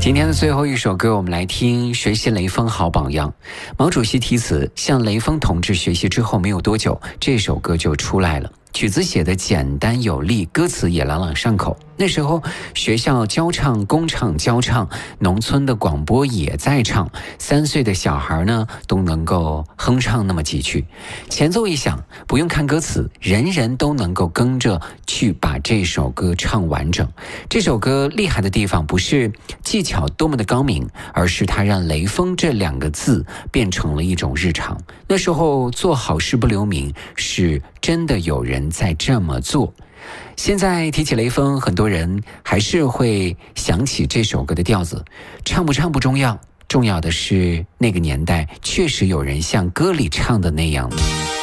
今天的最后一首歌，我们来听学习雷锋好榜样。毛主席题词，向雷锋同志学习之后没有多久，这首歌就出来了。曲子写得简单有力，歌词也朗朗上口。那时候学校教唱，工厂教唱，农村的广播也在唱，3岁的小孩呢都能够哼唱那么几句。前奏一响，不用看歌词，人人都能够跟着去把这首歌唱完整。这首歌厉害的地方不是技巧多么的高明，而是它让雷锋这2个字变成了一种日常。那时候做好事不留名，是真的有人在这么做。现在提起雷锋，很多人还是会想起这首歌的调子，唱不唱不重要，重要的是那个年代确实有人像歌里唱的那样。